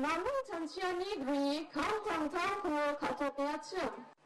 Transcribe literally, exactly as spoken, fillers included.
王梦成全你对抗战场和靠着边城。